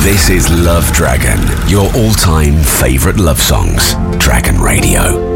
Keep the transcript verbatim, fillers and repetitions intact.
This is Love Dragon, your all-time favourite love songs. Dragon Radio.